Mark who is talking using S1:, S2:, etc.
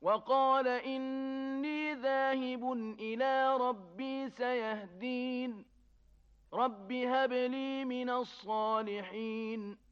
S1: وقال إني ذاهب إلى ربي سيهدين رب هب لي من الصالحين